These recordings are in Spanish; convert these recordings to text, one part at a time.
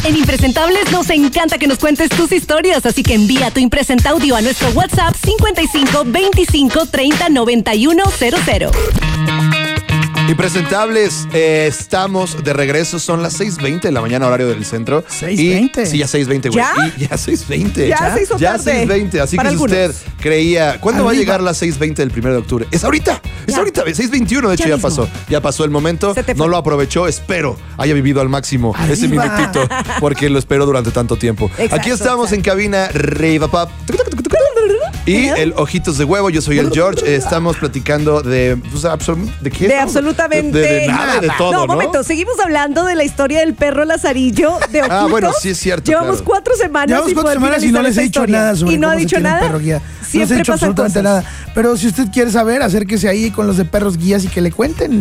En Impresentables nos encanta que nos cuentes tus historias, así que envía tu Impresenta Audio a nuestro WhatsApp 55 25 30 91 00. Impresentables, estamos de regreso, son las 6:20 de la mañana, horario del centro. 6:20. Sí, ya 6:20, güey. ¿Ya? Y ya 6:20. Ya se hizo Ya tarde. 6:20, así Para que si algunos. usted creía, ¿cuándo va a Arriba. llegar las 6:20 del 1 de octubre? Es ahorita, es Ya. ahorita, 6:21 de hecho Ya ya mismo. pasó. Ya pasó el momento, Se te no fue. lo aprovechó, espero haya vivido al máximo ese Arriba. minutito, porque lo espero durante tanto tiempo. Exacto, Aquí estamos exacto. en cabina Riva Pop. Y el Ojitos de Huevo, yo soy el George. Estamos platicando de. Pues, ¿de qué? De estamos? absolutamente de nada, de todo. No, ¿no? un momento, seguimos hablando de la historia del perro Lazarillo de Ojitos. bueno, sí es cierto, Llevamos claro. 4 semanas Llevamos sin 4 poder semanas y no finalizar les he esta dicho historia. nada sobre ¿Y no cómo ha se dicho tiene un nada? perro guía. Siempre no se ha dicho pasan absolutamente cosas. nada. Pero si usted quiere saber, acérquese ahí con los de perros guías y que le cuenten.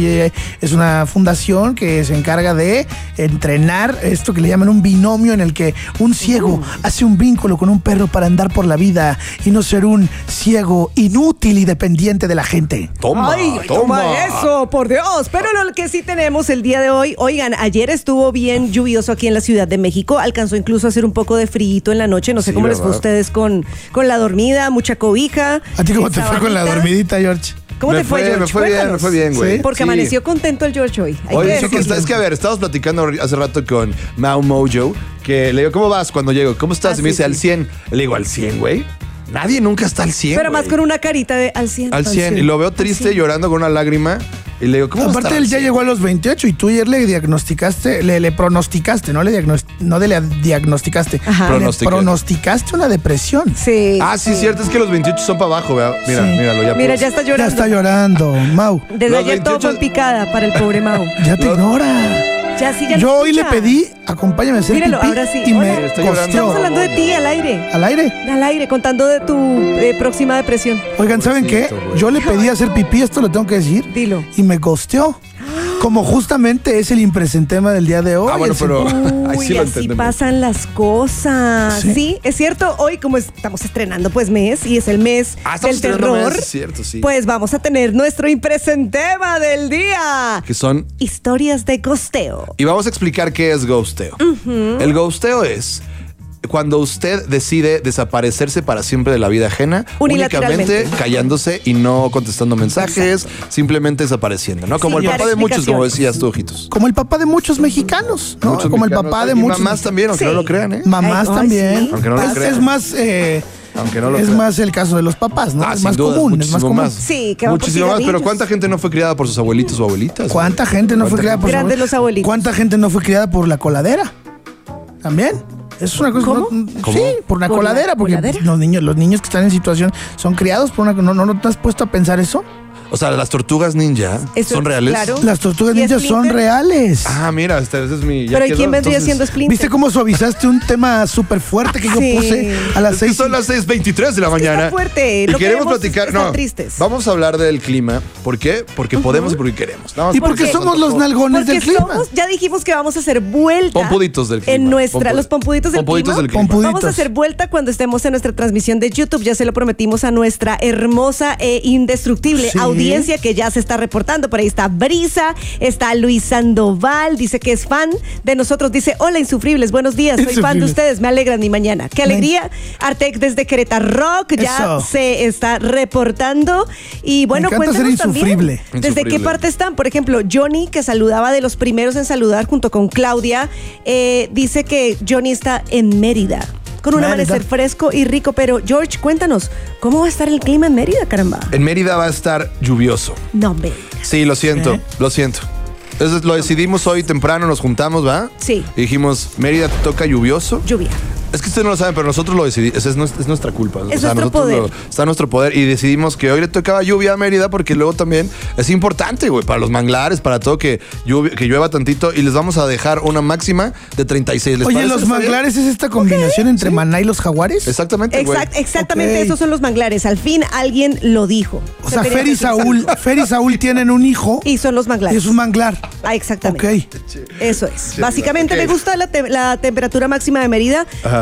Es una fundación que se encarga de entrenar esto que le llaman un binomio, en el que un ciego hace un vínculo con un perro para andar por la vida y no ser un ciego inútil y dependiente de la gente. Toma, Ay, toma eso, por Dios. Pero lo que sí tenemos el día de hoy, oigan, ayer estuvo bien lluvioso aquí en la Ciudad de México, alcanzó incluso a hacer un poco de frío en la noche, no sé Sí, cómo les fue a ¿verdad? ustedes con la dormida, mucha cobija. ¿A ti cómo te fue con la sabandita. dormidita, George? ¿Cómo te fue, George? Me fue bien, Cuéntanos. me fue bien, güey. Sí. Porque Sí. amaneció contento el George hoy. Hay Oye, que sí que decirlo. es que a ver, estábamos platicando hace rato con Mau Mojo, que le digo, ¿cómo vas cuando llego? ¿Cómo estás? Ah, y me sí, dice, sí. al 100. Le digo, ¿al 100, güey? Nadie nunca está al 100, Pero más güey. con una carita de al 100. Al 100. Y lo veo triste, llorando con una lágrima. Y le digo, ¿cómo Aparte, está él ya llegó a los 28 y tú ayer le diagnosticaste, le pronosticaste, no le diagnosticaste. Ajá. Le Pronostiqué. pronosticaste una depresión. Sí. Ah, sí, cierto, es que los 28 son para abajo, ¿verdad? Mira, Sí. míralo, ya. Mira, pues. ya está Ya llorando. está llorando, Mau. Desde Los ayer todo 28 fue en picada para el pobre Mau. Ya te Los- ignora. Ya sí, ya Yo no hoy le escucha. pedí, acompáñame a hacer Míralo, pipí ahora sí. y Hola. me Está llorando. Estamos costeó. hablando de ti al aire. ¿Al aire? Al aire, contando de tu próxima depresión. Oigan, ¿saben qué? Pobrecito, güey. Yo le pedí hacer pipí, esto lo tengo que decir. Dilo. Y me costeó. Como justamente es el impresentema del día de hoy. Ah, bueno, el pero ahí Uy, sí lo así entendemos. pasan las cosas. Sí. Sí, es cierto. Hoy, como estamos estrenando pues mes y es el mes Ah, estamos del estrenando terror, mes, es cierto, sí. pues vamos a tener nuestro impresentema del día. Que son. Historias de gosteo. Y vamos a explicar qué es ghosteo. El ghosteo es cuando usted decide desaparecerse para siempre de la vida ajena, Unilateralmente. únicamente callándose y no contestando mensajes, simplemente desapareciendo, ¿no? Como Sin el dar papá de muchos, como explicaciones. decías tú, Ojitos. Como el papá de muchos mexicanos, ¿no? Muchos Como el mexicanos, papá de y muchos. mamás también, aunque Sí. no lo crean, ¿eh? Mamás Ay, también. sí. Aunque no lo es, crean. es más. Aunque no lo es crean. más el caso de los papás, ¿no? Ah, es sin más duda, común, es más muchísimo común. más. Sí, que van por Muchísimo más, pero cigarrillos. ¿cuánta gente no fue criada por sus abuelitos o abuelitas? ¿Cuánta gente no fue criada por su Grandes abuelo? los abuelitos. ¿Cuánta gente no fue criada por la coladera? ¿También? Es una cosa. ¿Cómo? ¿Cómo? Sí, por una ¿Por la coladera, porque coladera? los niños que están en situación son criados por una. ¿No te has puesto a pensar eso? O sea, las tortugas ninja Eso, son reales. claro. Las tortugas ¿Y ninjas son Splinter? reales. Ah, mira, ese es mi. ya Pero ¿y quedó, quién vendría entonces- siendo Splinter? ¿Viste cómo suavizaste un tema súper fuerte que yo Sí. puse a las Es que 6? son las 6:23 de la Es que está mañana. fuerte. Y Lo queremos queremos platicar. estar No, tristes. vamos a hablar del clima. ¿Por qué? Porque podemos y porque queremos. Nada más ¿Y por qué porque somos nos los tocó. nalgones Porque del clima? somos, ya dijimos que vamos a hacer vuelta. Pompuditos del clima. En nuestra, los pompuditos del Pompuditos clima. del clima. Pompuditos. Vamos a hacer vuelta cuando estemos en nuestra transmisión de YouTube. Ya se lo prometimos a nuestra hermosa e indestructible Sí. audiencia que ya se está reportando. Por ahí está Brisa, está Luis Sandoval, dice que es fan de nosotros. Dice, hola insufribles, buenos días, soy fan de Insufribles. ustedes, me alegran mi mañana. Qué alegría. Artec desde Querétaro Rock ya Eso. se está reportando. Y bueno, encanta ser cuéntanos también insufrible. desde qué Insufrible. parte están. Por ejemplo, Johnny, que saludaba, de los primeros en saludar junto con Claudia, dice que Johnny está en Mérida con un Mérida. amanecer fresco y rico. Pero George, cuéntanos, ¿cómo va a estar el clima en Mérida, caramba? En Mérida va a estar lluvioso. No, me. Sí, lo siento, lo siento. Entonces lo decidimos hoy temprano, nos juntamos, ¿va? Sí. Y dijimos, Mérida toca lluvioso. Lluvia. Es que ustedes no lo saben, pero nosotros lo decidimos. Es nuestra culpa. Es nuestro nosotros poder. está a nuestro poder. Y decidimos que hoy le tocaba lluvia a Mérida porque luego también es importante, güey, para los manglares, para todo que llueva tantito. Y les vamos a dejar una máxima de 36. ¿Les Oye, parece? los ¿Está bien? manglares es esta combinación entre maná y los jaguares. Exactamente, güey. Exactamente, Ok. esos son los manglares. Al fin alguien lo dijo. O sea, Se tenía Fer y que pensar. Fer y Saúl tienen un hijo Y son los y manglares. es un manglar. Ah, exactamente. Ok. Eso es. Sí, Básicamente ok. me gusta la temperatura máxima de Mérida. Ajá.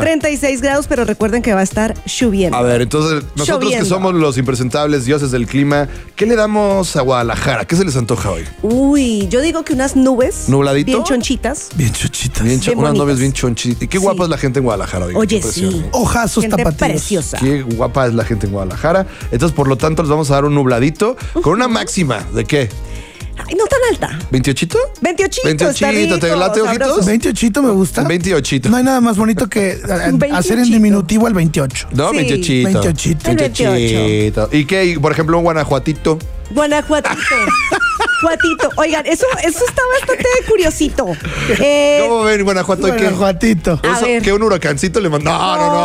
36 grados, pero recuerden que va a estar lloviendo. A ver, entonces, nosotros que Lloviendo. somos los impresentables dioses del clima, ¿qué le damos a Guadalajara? ¿Qué se les antoja hoy? Uy, yo digo que unas nubes. ¿Nubladito? Bien chonchitas. Bien chuchitas. Bien Bien unas bonitas. nubes bien chonchitas. Y qué Sí. guapa es la gente en Guadalajara hoy. Oye, Qué sí. impresión. Ojazos Gente tapatíos. preciosa. Qué guapa es la gente en Guadalajara. Entonces, por lo tanto, les vamos a dar un nubladito con una máxima. ¿De qué? Ay, no tan alta. ¿28? 28, 28, ¿te late, ojitos? 28 me gusta. 28. No hay nada más bonito que hacer en 28. diminutivo al 28. No, Sí. 28. 28. El 28. ¿Y qué? Y, por ejemplo, un guanajuatito. Guanajuatito. Guatito. Oigan, eso está bastante curiosito. ¿Cómo ven Guanajuato? ¿Y qué? Guanajuatito. A ver. ¿Que un huracancito le mandó?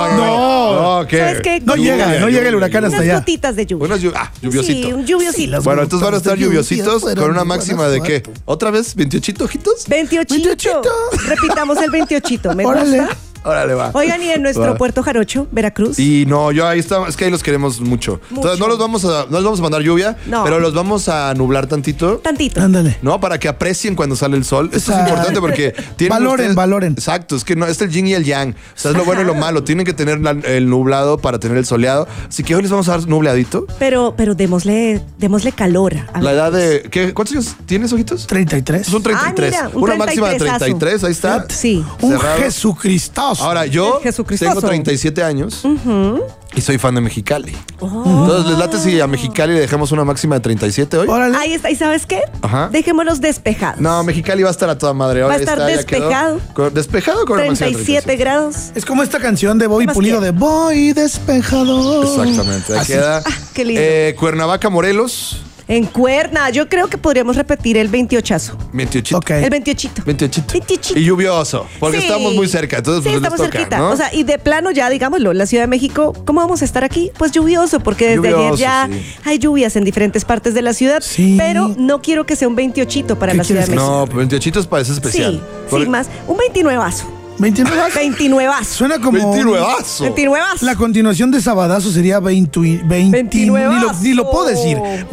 No, ¿qué? ¿Sabes qué? No llega el huracán hasta Unas allá. gotitas de lluvia. Lluviosito. Sí, un lluviosito. las Bueno, entonces van a estar gotas de lluvia lluviositos fueron con una de máxima de qué? Guanajuato. ¿Otra vez? ¿28 ojitos? 28. Repitamos el 28. Me Órale. gusta. Órale, va. Oigan, y en nuestro Va. Puerto Jarocho, Veracruz. Y no, yo ahí está, es que ahí los queremos mucho. Entonces no les vamos a mandar lluvia, No. pero los vamos a nublar tantito. Tantito. Ándale. No, para que aprecien cuando sale el sol. Esto es Exacto. importante porque tienen Valoren. Exacto, es que no, es el yin y el yang. O sea, es lo bueno y lo malo. Tienen que tener el nublado para tener el soleado. Así que hoy les vamos a dar nubladito. Pero démosle calor. a La ver. edad de. ¿qué? ¿Cuántos años tienes, ojitos? 33. Son 33. Ah, mira, un Una máxima de 33azo. 33, ahí está. Sí. Un Cerrado. Jesucristazo. Ahora, yo El Jesucristoso. tengo 37 años y soy fan de Mexicali. Oh. Entonces, ¿les late si a Mexicali le dejamos una máxima de 37 hoy? Órale. Ahí está. ¿Y sabes qué? Ajá. Dejémoslos despejados. No, Mexicali va a estar a toda madre. Va a Ahí estar está, ya quedó. despejado. ¿Despejado con una máxima de 37 grados. Es como esta canción de Bobby ¿Qué más Pulido quieres? de Voy despejado. Exactamente. Ahí Así. queda. qué lindo. Cuernavaca, Morelos. En Cuerna. Yo creo que podríamos repetir el 28. 28. Ok. El 28. 28. 28. Y lluvioso, porque Sí. estamos muy cerca. Entonces, Sí, pues, les estamos toca, cerquita. ¿no? O sea, y de plano ya, digámoslo, la Ciudad de México, ¿cómo vamos a estar aquí? Pues lluvioso, porque desde Lluvioso, ayer ya sí. hay lluvias en diferentes partes de la ciudad. Sí. Pero no quiero que sea un 28 para ¿Qué la Ciudad de quieres? México. No, pues 28 es para ese especial. Sí, Por- sí, más. Un 29azo. 29. 29azo. Suena como 29azo. 29azo. la continuación de Sabadazo sería 29. Ni lo puedo decir.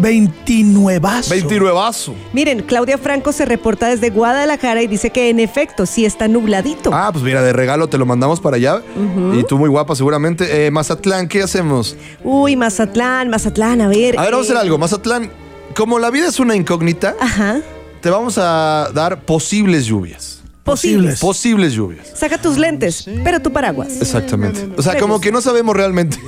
29. 29azo. Miren, Claudia Franco se reporta desde Guadalajara y dice que en efecto sí está nubladito. Ah, pues mira, de regalo te lo mandamos para allá. Y tú muy guapa seguramente. Mazatlán, ¿qué hacemos? Uy, Mazatlán, a ver. A ver, vamos a hacer algo. Mazatlán, como la vida es una incógnita, Ajá. te vamos a dar posibles lluvias. Posibles. Posibles lluvias. Saca tus lentes, pero tu paraguas. Exactamente. O sea, Me como gusta. que no sabemos realmente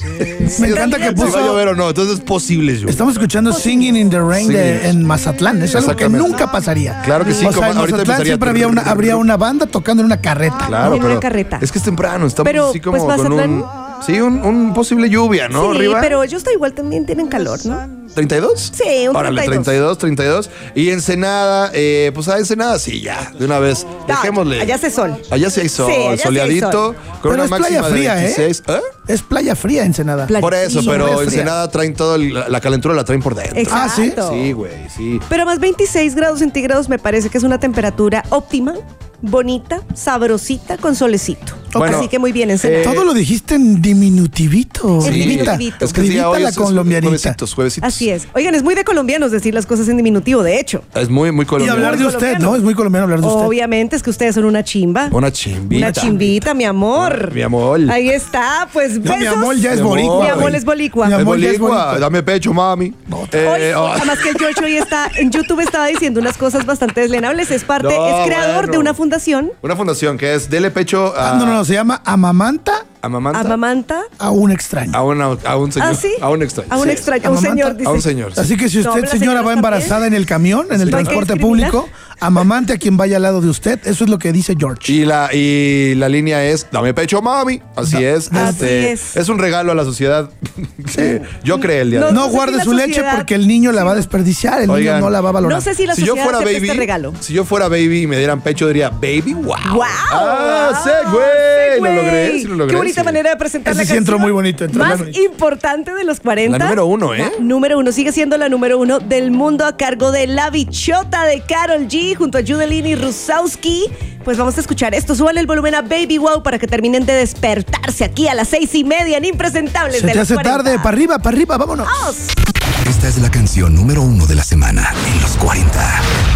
Me encanta que si va a puso. llover o no. Entonces, posibles lluvias. Estamos escuchando Singing in the Rain en Mazatlán. Es algo que Exactamente. nunca pasaría. Claro que sí, O sea, como en ahorita Mazatlán empezaría siempre habría una banda tocando en una carreta. Claro, En una pero carreta. es que es temprano. Estamos Pero, así como pues, con un... Mazatlán- Sí, un posible lluvia, ¿no? Sí, Arriba. pero ellos igual también tienen calor, ¿no? ¿32? Sí, un Órale, 32. Y Ensenada, pues a Ensenada sí, ya, de una vez. Dejémosle. Allá hace sol. Allá sí hay sol, Sí, allá sí hay soleadito, sol. con Pero una es playa máxima de fría, 26. ¿Eh? Es playa fría Ensenada. Playa- Por eso, Sí, pero fría. Ensenada traen todo, la calentura la traen por dentro. Ah, ¿sí? Exacto. Sí, güey, sí. Pero más 26 grados centígrados me parece que es una temperatura óptima, bonita, sabrosita, con solecito. Bueno, Así que muy bien, Ensenada. Todo lo dijiste en diminutivito. En Rivita. diminutivito. Es que sí, Rivita hoy la es colombianita. juevesitos. Así es. Oigan, es muy de colombianos decir las cosas en diminutivo, de hecho. Es muy, muy Y colombiano. hablar de Muy usted, colombiano. ¿no? Es muy colombiano hablar de usted. Obviamente es que ustedes son una chimba. Una chimbita. Una chimbita, mi amor. Mi amor. Ahí está, pues No, besos. mi amor ya es Mi amor. boricua. Mi amor güey. es boricua. Mi Es amor ya es boricua, boricua. dame pecho, mami. Hoy, además que el George hoy está en YouTube, estaba diciendo unas cosas bastante deslenables. Es parte, No, es creador bueno. de una fundación. Una fundación que es Dele Pecho a... No, se llama Amamanta Amamanta. Amamanta. a un extraño. A un señor. ¿Ah, sí? A un extraño. A un Sí. extraño, a un Amamanta. señor, dice. A un señor. sí. Así que si No, usted, la señora, señora va también. embarazada en el camión, en el ¿Para qué transporte discriminar? público, amamante a quien vaya al lado de usted. Eso es lo que dice George. Y la línea es dame pecho, mami. Así es. Así es. Es un regalo a la sociedad. Sí, yo creo el día de hoy. No No sé si guarde la su leche sociedad- porque el niño la va a desperdiciar, el Oigan, niño no la va a valorar. No sé si la Si yo sociedad fuera acepta baby, este regalo. si yo fuera baby y me dieran pecho diría baby, wow. ¡Wow! Ah, sí, güey. Lo logré, sí lo logré. Qué bonita sí. manera de presentar Ese la sí canción. entró muy bonito, entró Más muy bonito. importante de los 40. La número 1, ¿eh? Número 1, sigue siendo la número 1 del mundo a cargo de La Bichota de Karol G junto a Judelini Rusowski. Pues vamos a escuchar esto. Súbale el volumen a Baby Wow para que terminen de despertarse aquí a las 6:30 en Impresentables Se de te los hace 40. tarde, para arriba, vámonos. ¡Vamos! Esta es la canción número 1 de la semana en los 40.